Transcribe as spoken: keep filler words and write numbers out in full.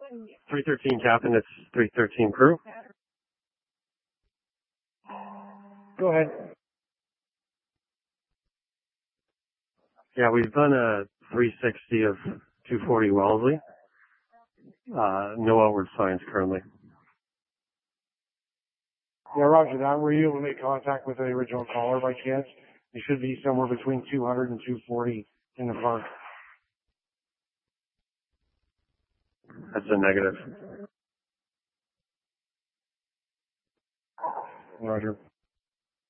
three thirteen Captain, it's three thirteen crew. Go ahead. Yeah, we've done a three sixty of two forty Wellesley. Uh, no outward signs currently. Yeah, roger that. Were you able to make contact with the original caller by chance? You should be somewhere between two hundred and two forty in the park. That's a negative. Roger.